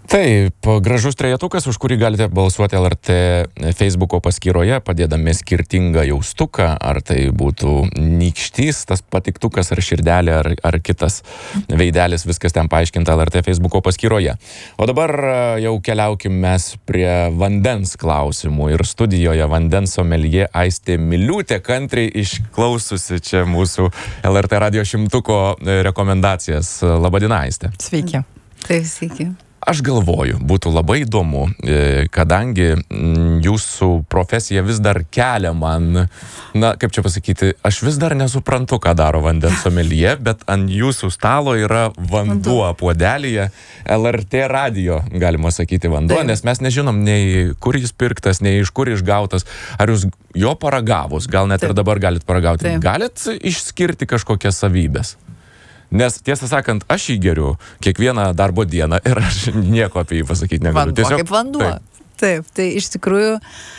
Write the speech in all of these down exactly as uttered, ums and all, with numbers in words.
Taip, gražus trejetukas, už kurį galite balsuoti L R T Facebooko paskyroje, padėdami skirtingą jaustuką, ar tai būtų nykštys, tas patiktukas, ar širdelė, ar, ar kitas veidelis, viskas ten paaiškinta L R T Facebooko paskyroje. O dabar jau keliaukim mes prie vandens klausimų ir studijoje vandens someljė Aistė Miliūtė kantriai išklaususi čia mūsų L R T radio šimtuko rekomendacijas. Labadiena, Aistė. Sveiki. Taip, sveiki. Aš galvoju, būtų labai įdomu, kadangi jūsų profesija vis dar kelia man, na, kaip čia pasakyti, aš vis dar nesuprantu, ką daro vandens someljė, bet ant jūsų stalo yra vanduo puodelyje, L R T radio, galima sakyti, vanduo, nes mes nežinom nei kur jis pirktas, nei iš kur išgautas, ar jūs jo paragavus, gal net ir dabar galit paragauti, Taip. galit išskirti kažkokias savybės? Nes, tiesą sakant, aš jį geriu kiekvieną darbo dieną ir aš nieko apie jį pasakyti negaliu. Vanduo kaip vanduo. Taip. Taip, tai iš tikrųjų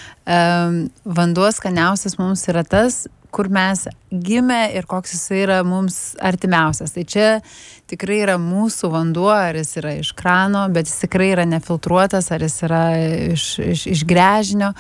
um, vanduo skaniausias mums yra tas, kur mes gimė ir koks jis yra mums artimiausias. Tai čia tikrai yra mūsų vanduo, ar jis yra iš krano, bet jis tikrai yra nefiltruotas, ar jis yra iš, iš, iš gręžinio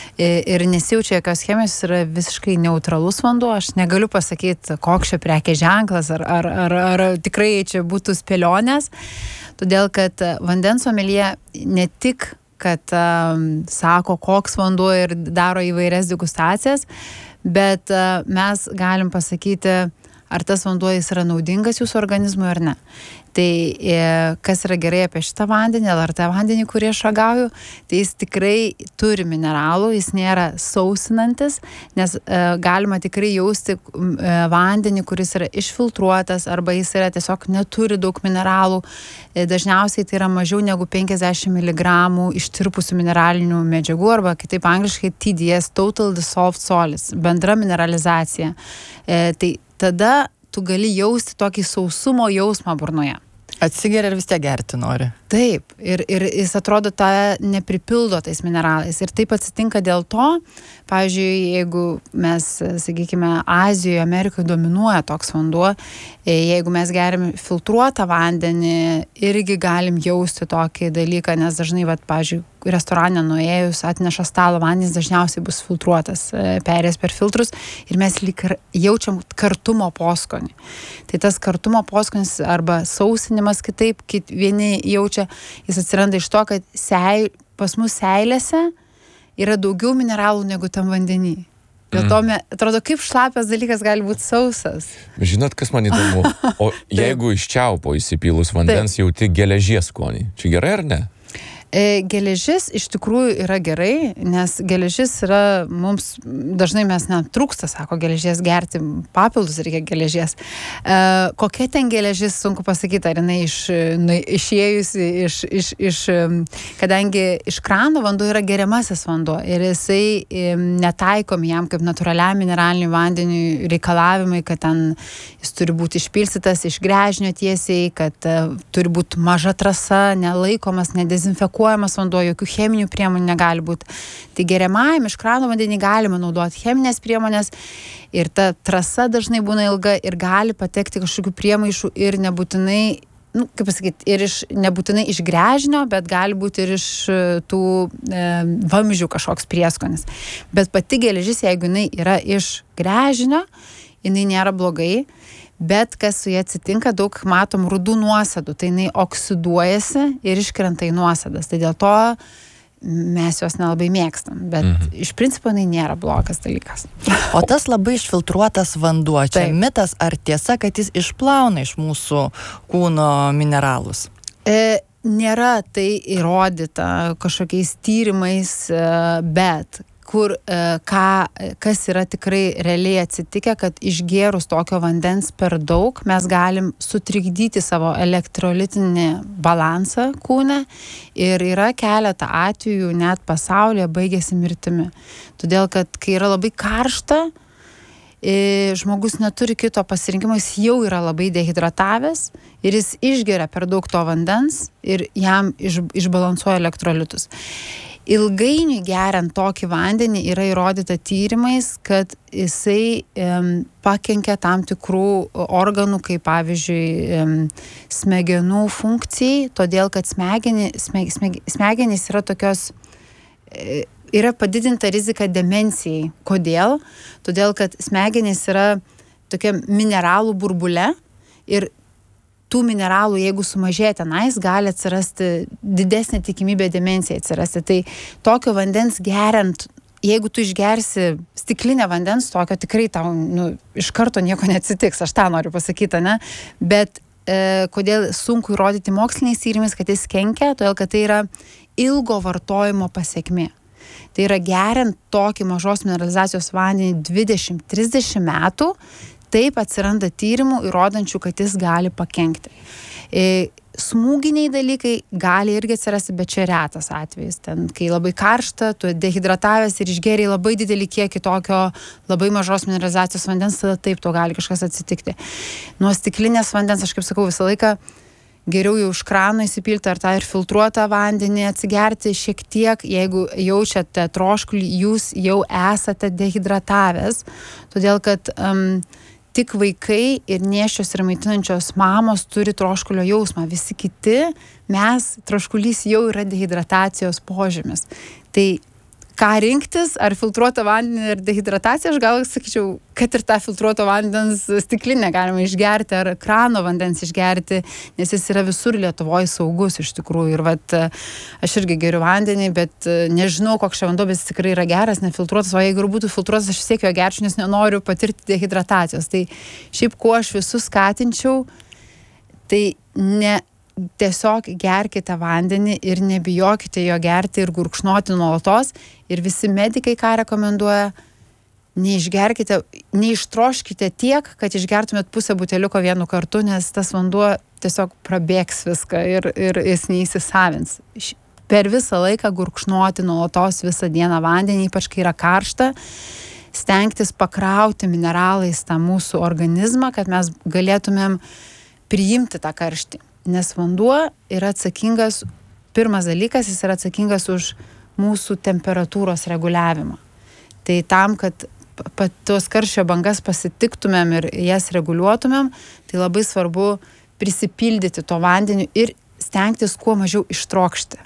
ir nesijaučia jokios chemijos, jis yra visiškai neutralus vanduo. Aš negaliu pasakyti, koks čia prekės ženklas, ar, ar, ar, ar tikrai čia būtų spėlionės, todėl kad vandens someljė ne tik kad um, sako, koks vanduo ir daro įvairias degustacijas, bet uh, mes galim pasakyti, ar tas vanduo jis yra naudingas jūsų organizmui ar ne. Tai e, kas yra gerai apie šitą vandenį, L R T vandenį, kurį aš ragauju, tai jis tikrai turi mineralų, jis nėra sausinantis, nes e, galima tikrai jausti e, vandenį, kuris yra išfiltruotas, arba jis yra tiesiog neturi daug mineralų. E, dažniausiai tai yra mažiau negu penkiasdešimt miligramų ištirpusių mineralinių medžiagų, arba kitaip angliškai T D S, Total Dissolved Solids, bendra mineralizacija. E, tai tada tu gali jausti tokį sausumo jausmą burnoje. Atsigeria ir vis tiek gerti nori. Taip, ir, ir jis atrodo tą nepripildo tais mineralais. Ir taip atsitinka dėl to, pavyzdžiui, jeigu mes, sakykime, Azijoje, Amerikoje dominuoja toks vanduo, jeigu mes geriam filtruotą vandenį, irgi galim jausti tokį dalyką, nes dažnai, vat, pavyzdžiui, restorane nuėjus atneša stalo vandenis, dažniausiai bus filtruotas, perėjęs per filtrus ir mes lyg jaučiam kartumo poskonį. Tai tas kartumo poskonis arba sausinimas kitaip, kit vieni jaučia, jis atsiranda iš to, kad seil, pas mus seilėse yra daugiau mineralų negu tam vandenį. Dėl to, me, atrodo, kaip šlapias dalykas gali būti sausas. Žinot, kas man įdomu? O jeigu iš čiaupo įsipylus vandens jauti geležies skonį, čia gerai ar ne? E, geležis iš tikrųjų yra gerai, nes geležis yra mums, dažnai mes netrūksta, sako, geležies gerti, papildus reikia geležies. E, kokia ten geležis, sunku pasakyti, ar jinai iš, nu, išėjusi iš, iš, iš, kadangi iš krano vanduo yra geriamasis vanduo ir jisai e, netaikomi jam kaip natūraliam mineraliniui vandeniui reikalavimai, kad ten jis turi būti išpilstytas iš gręžinio tiesiai, kad e, turi būti maža trasa, nelaikomas, nedezinfekuojamas vanduo, jokių cheminių priemonių negali būti. Tai geriamajam iš krano vandenį galima naudoti cheminės priemonės ir ta trasa dažnai būna ilga ir gali patekti kažkokių priemaišų ir nebūtinai, nu, kaip pasakyti, ir iš, nebūtinai iš gręžinio, bet gali būti ir iš tų e, vamzdžių kažkoks prieskonis. Bet pati geležis, jeigu jinai yra iš gręžinio, jinai nėra blogai. Bet kas su jie atsitinka, daug matom rudų nuosėdų, tai jinai oksiduojasi ir iškrenta į nuosėdas. Tai dėl to mes jos nelabai mėgstam, bet mhm. iš principo jinai nėra blogas dalykas. O tas labai išfiltruotas vanduo, čia Taip. mitas ar tiesa, kad jis išplauna iš mūsų kūno mineralus? E, nėra tai įrodyta kažkokiais tyrimais, e, bet kur, ką, kas yra tikrai realiai atsitikę, kad išgėrus tokio vandens per daug, mes galim sutrikdyti savo elektrolitinį balansą kūne ir yra keletą atvejų net pasaulyje baigėsi mirtimi. Todėl, kad kai yra labai karšta, žmogus neturi kito pasirinkimo, jis jau yra labai dehidratavęs ir jis išgeria per daug to vandens ir jam iš, išbalansuoja elektrolitus. ilgainiui geriant tokį vandenį yra įrodyta tyrimais, kad jisai um, pakenkia tam tikrų organų, kaip pavyzdžiui um, smegenų funkcijai, todėl kad smegeni, smeg, smeg, smegenys yra tokios, yra padidinta rizika demencijai. Kodėl? Todėl kad smegenys yra tokia mineralų burbule ir tų mineralų, jeigu sumažėja tenais, gali atsirasti didesnė tikimybė demencijai atsirasti. Tai tokio vandens geriant, jeigu tu išgersi stiklinę vandens, tokio tikrai tau nu, iš karto nieko neatsitiks, aš tą noriu pasakyti, ne? Bet e, kodėl sunku įrodyti moksliniais tyrimais, kad jis kenkia, todėl kad tai yra ilgo vartojimo pasekmė. Tai yra geriant tokį mažos mineralizacijos vandenį dvidešimt trisdešimt metų, taip atsiranda tyrimų įrodančių, kad jis gali pakenkti. E, smūginiai dalykai gali irgi atsirasti, bet čia retas atvejis. Ten, kai labai karšta, tu dehidratavęs ir išgeriai labai didelį kiekį tokio labai mažos mineralizacijos vandens, tada taip to gali kažkas atsitikti. Nuo stiklinės vandens, aš kaip sakau, visą laiką geriau jau iš krano įsipilti ar tą ir filtruotą vandenį atsigerti šiek tiek, jeigu jaučiate troškulį, jūs jau esate dehidratavęs, todėl kad um, tik vaikai ir nėščios ir maitinančios mamos turi troškulio jausmą. Visi kiti, mes, troškulys jau yra dehidratacijos požymis. Tai ką rinktis, ar filtruotą vandenį ir dehidrataciją, aš gal sakyčiau, kad ir tą filtruoto vandens stiklinę galima išgerti, ar krano vandens išgerti, nes jis yra visur Lietuvoje saugus iš tikrųjų. Ir vat, aš irgi geriu vandenį, bet nežinau, koks čia vanduo, bet jis tikrai yra geras, nefiltruotas, o jeigu būtų filtruotas, aš vis tiek jo gerčiau, nes nenoriu patirti dehidratacijos. Tai šiaip, kuo aš visus skatinčiau, tai ne tiesiog gerkite vandenį ir nebijokite jo gerti ir gurkšnoti nuolatos. Ir visi medikai, ką rekomenduoja, neišgerkite, neištroškite tiek, kad išgertumėt pusę buteliuko vienu kartu, nes tas vanduo tiesiog prabėgs viską ir, ir jis neįsisavins. Per visą laiką gurkšnoti nuolatos visą dieną vandenį, ypač kai yra karšta, stengtis pakrauti mineralais tą mūsų organizmą, kad mes galėtumėm priimti tą karštį. Nes vanduo yra atsakingas, pirmas dalykas, jis yra atsakingas už mūsų temperatūros reguliavimą. Tai tam, kad pat tos karščio bangas pasitiktumėm ir jas reguliuotumėm, tai labai svarbu prisipildyti to vandeniu ir stengtis kuo mažiau ištrokšti.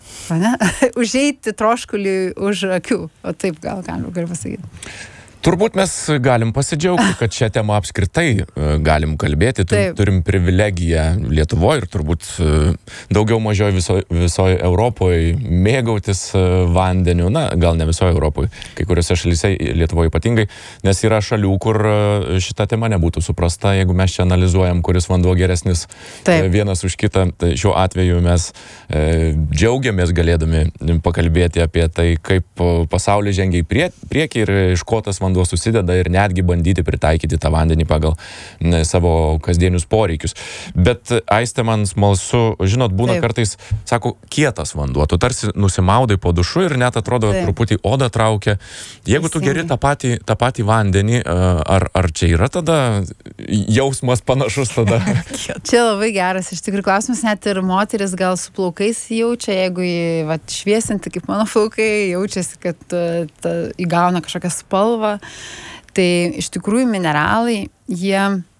Užeiti troškulį už akių. O taip gal galiu, galiu pasakyti. Turbūt mes galim pasidžiaugti, kad šią temą apskritai galim kalbėti. Tur, turim privilegiją Lietuvoje ir turbūt daugiau mažiau visoje viso Europoje mėgautis vandeniu. Na, gal ne visoje Europoje, kai kuriuose šalyse, Lietuvoje ypatingai, nes yra šalių, kur šita tema nebūtų suprasta, jeigu mes čia analizuojam, kuris vanduo geresnis Taip. vienas už kitą. Tai šiuo atveju mes e, džiaugiamės galėdami pakalbėti apie tai, kaip pasaulis žengia į prie, priekį ir iš ko tas vanduo susideda ir netgi bandyti pritaikyti tą vandenį pagal ne, savo kasdienius poreikius. Bet Aiste, man smalsu, žinot, būna Taip. kartais, sako, kietas vanduo, tu tarsi nusimaudai po dušu ir net atrodo Taip. truputį odą traukia. Jeigu tu geri tą patį, tą patį vandenį, ar, ar čia yra tada jausmas panašus tada? Čia labai geras, iš tikrųjų klausimas, net ir moteris gal su plaukais jaučia, jeigu jį vat, šviesinti kaip mano plaukai, jaučiasi, kad ta, įgauna kažkokią spalvą. Tai iš tikrųjų mineralai, jie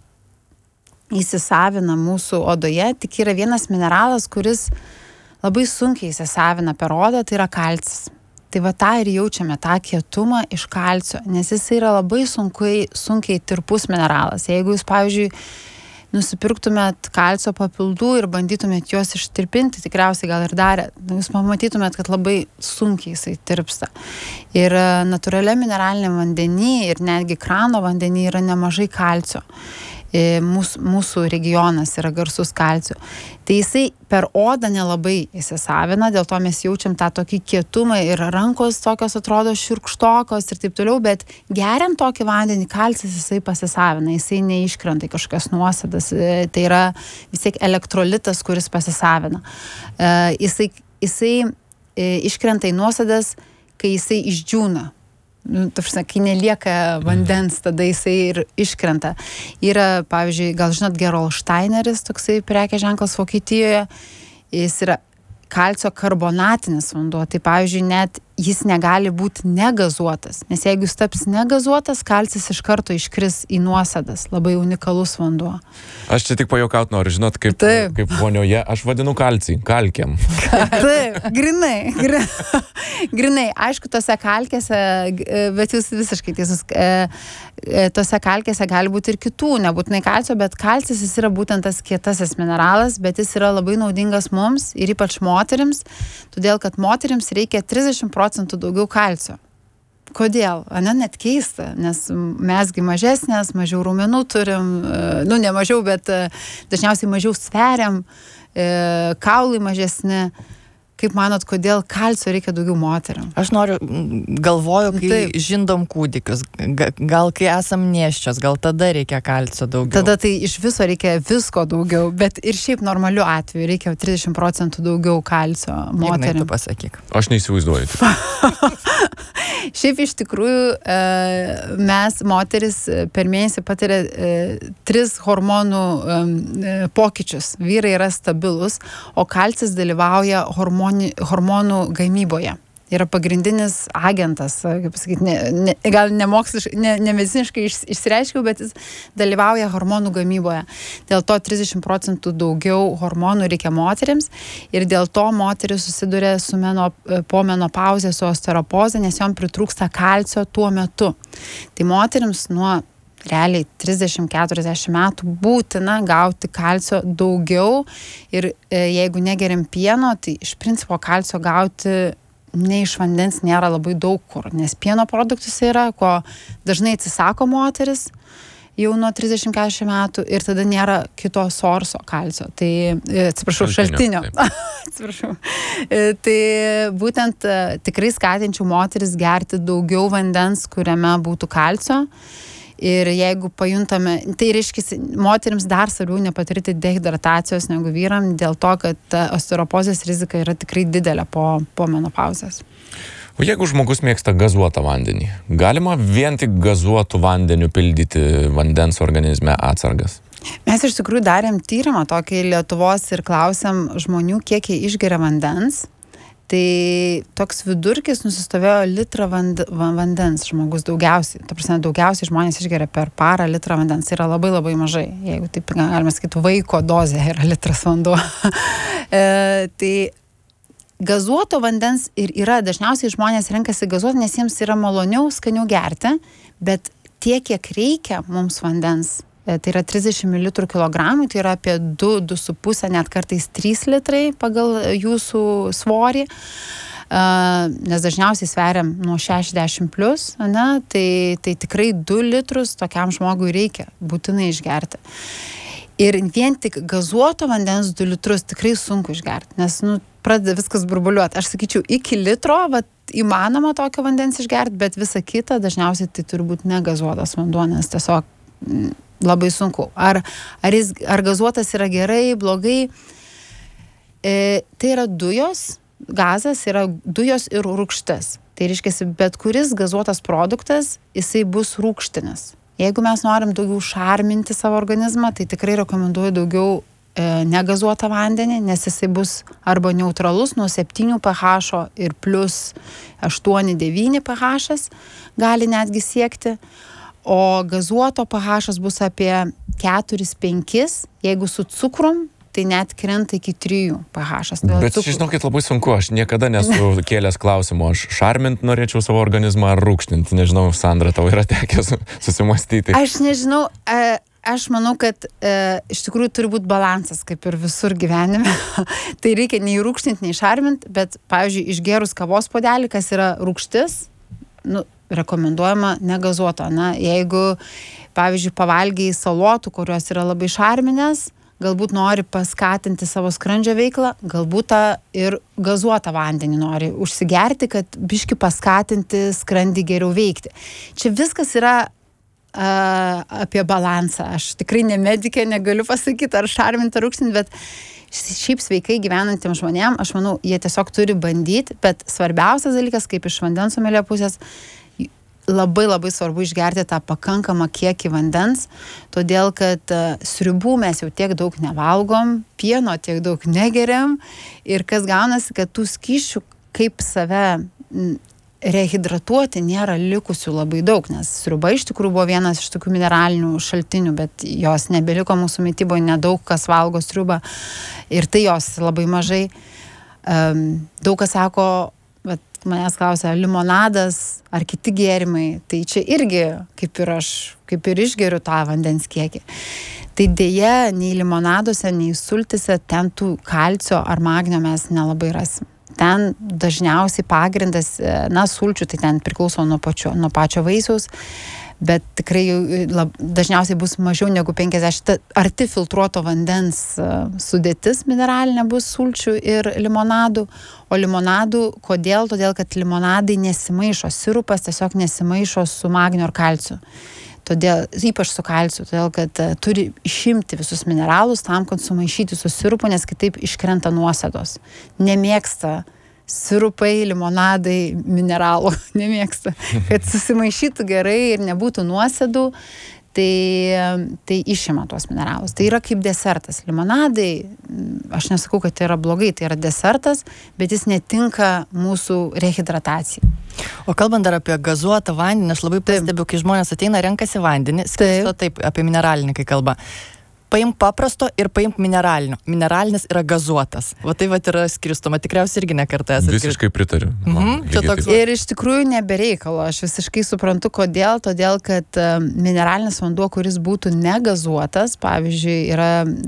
įsisavina mūsų odoje, tik yra vienas mineralas, kuris labai sunkiai įsisavina per odą, tai yra kalcis. Tai va tą ir jaučiame, tą kietumą iš kalcio, nes jis yra labai sunkiai, sunkiai tirpus mineralas. Jeigu jūs, pavyzdžiui, nusipirktumėt kalcio papildų ir bandytumėt juos ištirpinti, tikriausiai gal ir darė, jūs pamatytumėt, kad labai sunkiai jisai tirpsta. Ir natūralia mineraliniam vandenį ir netgi krano vandenį yra nemažai kalcio. Mūsų, mūsų regionas yra garsus kalcio. Tai jisai per odą nelabai įsisavina, dėl to mes jaučiam tą tokį kietumą ir rankos tokios atrodo šiurkštokos ir taip toliau, bet geriant tokį vandenį, kalcis jisai pasisavina, jisai neiškrenta į kažkokias nuosėdas, tai yra vis tiek elektrolitas, kuris pasisavina. Jisai, jisai iškrenta į nuosėdas, kai jisai išdžiūna. Nu, tafsne, kai nelieka vandens, tada jisai ir iškrenta. Yra, pavyzdžiui, gal žinot, Gerolsteineris, toksai prekės ženklas Vokietijoje, jis yra kalcio karbonatinis vanduo. Tai, pavyzdžiui, net jis negali būti negazuotas, nes jeigu jis taps negazuotas, kalcis iš karto iškris į nuosėdas, labai unikalus vanduo. Aš čia tik pajuokaut noriu, žinot, kaip, Taip. kaip vonioje, aš vadinu kalcį, kalkiam. Taip, grinai, grinai, grinai, aišku, tose kalkėse, bet jūs visiškai teisus, tose kalkėse gali būti ir kitų, nebūtinai kalcio, bet kalcis jis yra būtent tas kietasis mineralas, bet jis yra labai naudingas mums ir ypač moterims, todėl kad moterims reikia trisdešimt procentų daugiau kalcio. Kodėl? Ane, net keista, nes mesgi mažesnės, mažiau raumenų turim, nu ne mažiau, bet dažniausiai mažiau sveriam, kaulai mažesni. Kaip manot, kodėl kalcio reikia daugiau moteriam? Aš noriu, galvoju, kai Taip. žindom kūdikius, ga- gal kai esam nėščios, gal tada reikia kalcio daugiau. Tada tai iš viso reikia visko daugiau, bet ir šiaip normaliu atveju reikia trisdešimt procentų daugiau kalcio Ignai, tu moteriam. pasakyk. Aš neįsivaizduoju. Šiaip iš tikrųjų e, mes, moteris, per mėnesį patiria e, tris hormonų e, pokyčius. Vyrai yra stabilus, o kalcis dalyvauja hormoni, hormonų gamyboje. Yra pagrindinis agentas, kaip sakyti, ne, ne, gal nemoksliškai, ne, ne mediciniškai iš, išsireiškiau, bet jis dalyvauja hormonų gamyboje. Dėl to trisdešimt procentų daugiau hormonų reikia moterims ir dėl to moteris susiduria su meno, po menopauzė, su osteoropozė, nes jom pritrūksta kalcio tuo metu. Tai moterims nuo realiai trisdešimt keturiasdešimt metų būtina gauti kalcio daugiau ir e, jeigu negeriam pieno, tai iš principo kalcio gauti ne iš vandens nėra labai daug kur, nes pieno produktus yra, ko dažnai atsisako moteris jau nuo trisdešimt keturiasdešimt metų ir tada nėra kito sorso kalcio. Tai, e, atsiprašau, šaltinio. Šaltinio, atsiprašau. E, tai būtent e, tikrai skatinčiau moteris gerti daugiau vandens, kuriame būtų kalcio. Ir jeigu pajuntame, tai reiškia, moterims dar svarbiau nepatirti dehidratacijos negu vyram, dėl to, kad osteoropozės rizika yra tikrai didelė po, po menopauzės. O jeigu žmogus mėgsta gazuotą vandenį, galima vien tik gazuotų vandeniu pildyti vandens organizme atsargas? Mes iš tikrųjų darėm tyrimą tokį Lietuvos ir klausėm žmonių, kiek jie išgeria vandens. Tai toks vidurkis nusistovėjo litrą vand, vandens žmogus daugiausiai. Ta prasme, daugiausiai žmonės išgeria per parą litrą vandens. Tai yra labai labai mažai. Jeigu taip galima sakyti, vaiko dozė yra litras vanduo. e, tai gazuoto vandens ir yra, dažniausiai žmonės renkasi gazuotą, nes jiems yra maloniau, skaniau gerti, bet tiek, kiek reikia mums vandens, tai yra trisdešimt mililitrų kilogramui, tai yra apie du, du su pusė, net kartais trys litrai pagal jūsų svorį, uh, nes dažniausiai sveriam nuo šešiasdešimt plus, ne, tai, tai tikrai du litrus tokiam žmogui reikia būtinai išgerti. Ir vien tik gazuoto vandens du litrus tikrai sunku išgerti, nes nu, pradeda viskas burbuliuoti. Aš sakyčiau, iki litro vat, įmanoma tokio vandens išgerti, bet visa kita dažniausiai tai turi būti negazuotas vanduo, nes tiesiog mm, labai sunku. Ar, ar, jis, ar gazuotas yra gerai, blogai? E, tai yra dujos, gazas yra dujos ir rūgštis. Tai reiškia, bet kuris gazuotas produktas, jisai bus rūgštinis. Jeigu mes norim daugiau šarminti savo organizmą, tai tikrai rekomenduoju daugiau e, negazuotą vandenį, nes jisai bus arba neutralus nuo septynių pH ir plus aštuoni devyni pH gali netgi siekti. O gazuoto pH bus apie keturis penkis, jeigu su cukrum, tai net krenta iki trijų pH. Bet žinokit, labai sunku, aš niekada nesu kėlęs klausimo, aš šarmint norėčiau savo organizmą ar rūgštinti, nežinau, Sandra, tau yra tekęs susimastyti. Aš nežinau, e, aš manau, kad e, iš tikrųjų turi būti balansas, kaip ir visur gyvenime. Tai reikia nei rūgštinti, nei šarmint, bet, pavyzdžiui, išgerus kavos puodelį, kas yra rūgštis, nu, rekomenduojama negazuoto. Na, jeigu, pavyzdžiui, pavalgiai salotų, kurios yra labai šarminės, galbūt nori paskatinti savo skrandžio veiklą, galbūt tą ir gazuotą vandenį nori užsigerti, kad biški paskatinti skrandį geriau veikti. Čia viskas yra uh, apie balansą. Aš tikrai ne medikė, negaliu pasakyti, ar šarminti, ar rūgštinti, bet šiaip sveikai gyvenantiems žmonėms, aš manau, jie tiesiog turi bandyti, bet svarbiausias dalykas, kaip iš vandens somelio pusės, labai labai svarbu išgerti tą pakankamą kiekį vandens, todėl kad uh, sriubų mes jau tiek daug nevalgom, pieno tiek daug negeriam ir kas gaunasi, kad tų skysčių kaip save rehidratuoti nėra likusių labai daug, nes sriuba iš tikrųjų buvo vienas iš tokių mineralinių šaltinių, bet jos nebeliko mūsų mytyboje, nedaug kas valgo sriubą ir tai jos labai mažai. Um, daug kas sako, bet manęs klausia, limonadas ar kiti gėrimai, tai čia irgi kaip ir aš, kaip ir išgeriu tą vandens kiekį. Tai dėja, nei limonaduose, nei sultise ten tų kalcio ar magnio mes nelabai rasim. Ten dažniausiai pagrindas, na, sulčių, tai ten priklauso nuo pačio, nuo pačio vaisiaus, bet tikrai lab, dažniausiai bus mažiau negu penkiasdešimt, arti filtruoto vandens sudėtis mineralinė bus sulčių ir limonadų. O limonadų, kodėl? Todėl, kad limonadai nesimaišo, sirupas tiesiog nesimaišo su magnio ar kalciu. Todėl, ypač su kalciu, todėl, kad uh, turi išimti visus mineralus tam, kad sumaišyti su sirupu, nes kitaip iškrenta nuosėdos. Nemėgsta sirupai, limonadai, mineralų, nemėgsta. Kad susimaišytų gerai ir nebūtų nuosėdų, tai, tai išima tuos mineralus. Tai yra kaip desertas. Limonadai, aš nesakau, kad tai yra blogai, tai yra desertas, bet jis netinka mūsų rehidratacijai. O kalbant dar apie gazuotą vandenį, aš labai pastebiu, kai žmonės ateina, renkasi vandenį, skirsto taip, apie mineralinį, kai kalba. Paimk paprasto ir paimk mineralinio. Mineralinis yra gazuotas. Va tai va yra skirstoma. Tikriausiai irgi nekartą esate. Visiškai pritariu. Mhm, čia toks... Ir iš tikrųjų nebereikalo. Aš visiškai suprantu, kodėl. Todėl, kad mineralinis vanduo, kuris būtų negazuotas, pavyzdžiui, yra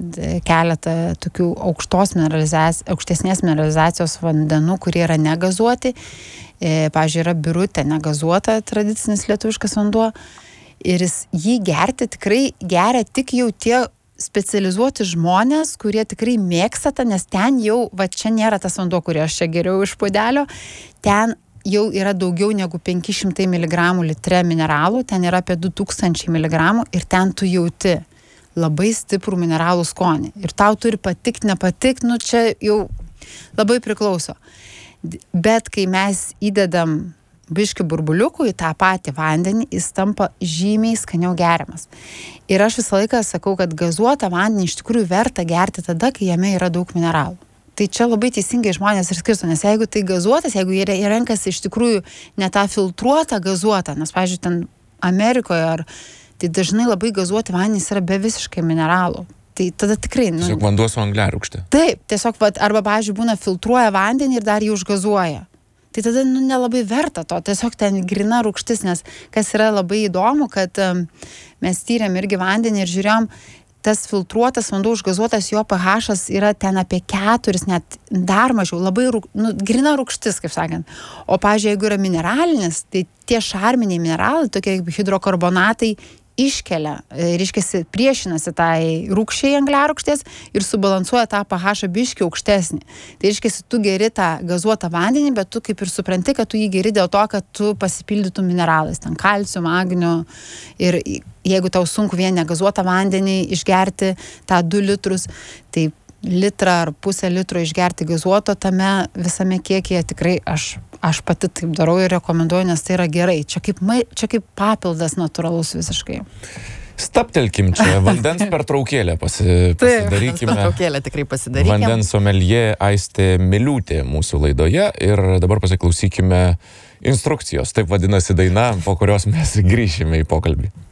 keletą tokių aukštos mineralizacijos, aukštesnės mineralizacijos vandenų, kurie yra negazuoti. Pavyzdžiui, yra birutė negazuota, tradicinis lietuviškas vanduo. Ir jis, jį gerti tikrai geria tik jau tie specializuoti žmonės, kurie tikrai mėgsta tą, nes ten jau, va čia nėra tas vanduo, kurį aš čia geriau iš puodelio, ten jau yra daugiau negu penki šimtai miligramų litre mineralų, ten yra apie du tūkstančiai miligramų ir ten tu jauti labai stiprų mineralų skonį. Ir tau turi patikti, nepatikti, nu čia jau labai priklauso. Bet kai mes įdedam biškių burbuliukų į tą patį vandenį, jis tampa žymiai skaniau geriamas. Ir aš visą laiką sakau, kad gazuotą vandenį iš tikrųjų verta gerti tada, kai jame yra daug mineralų. Tai čia labai teisingai žmonės ir skirsto, nes jeigu tai gazuotas, jeigu jie renkasi iš tikrųjų ne tą filtruotą gazuotą, nes, pavyzdžiui, ten Amerikoje, ar, tai dažnai labai gazuoti vandenys yra be visiškai mineralų. Tai tada tikrai... Nu, tiesiog vanduo su angliarūgšte. Taip, tiesiog, vat, arba, pavyzdžiui, būna filtruoja vandenį ir dar jį užgazuoja. Tai tada nu, nelabai verta to, tiesiog ten grina rūgštis, nes kas yra labai įdomu, kad um, mes tyrėm irgi vandenį ir žiūrėjom, tas filtruotas vanduo užgazuotas, jo pH yra ten apie keturis, net dar mažiau, labai rūg, nu, grina rūgštis, kaip sakant. O, pavyzdžiui, jeigu yra mineralinis, tai tie šarminiai mineralai, tokie kaip hidrokarbonatai, iškelia, reiškiasi, priešinasi tai rūgščiai angliarūgštės ir subalansuoja tą pH biškį aukštesnį. Tai reiškiasi, tu geri tą gazuotą vandenį, bet tu kaip ir supranti, kad tu jį geri dėl to, kad tu pasipildytum mineralais, ten kalciu, magniu. Ir jeigu tau sunku vien negazuotą vandenį išgerti tą du litrus, tai litrą ar pusę litro išgerti gazuoto tame visame kiekyje tikrai aš Aš pati taip darau ir rekomenduoju, nes tai yra gerai. Čia kaip, čia kaip papildas natūralus visiškai. Staptelkim čia, vandens pertraukėlę pasi, pasidarykime. Taip, pertraukėlę tikrai pasidarykime. Vandens someljė Aistė Miliūtė mūsų laidoje ir dabar pasiklausykime instrukcijos. Taip vadinasi daina, po kurios mes grįšime į pokalbį.